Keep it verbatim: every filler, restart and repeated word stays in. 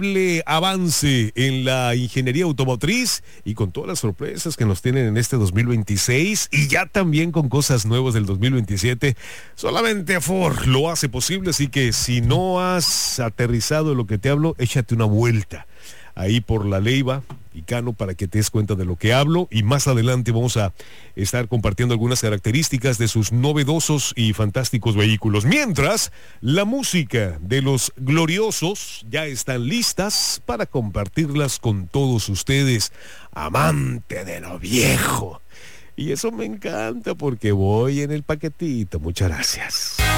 ample avance en la ingeniería automotriz y con todas las sorpresas que nos tienen en este dos mil veintiséis y ya también con cosas nuevas del dos mil veintisiete. Solamente Ford lo hace posible, así que si no has aterrizado en lo que te hablo, échate una vuelta ahí por La Leiva y Cano para que te des cuenta de lo que hablo, y más adelante vamos a estar compartiendo algunas características de sus novedosos y fantásticos vehículos. Mientras, la música de los gloriosos ya están listas para compartirlas con todos ustedes, amante de lo viejo. Y eso me encanta porque voy en el paquetito. Muchas gracias.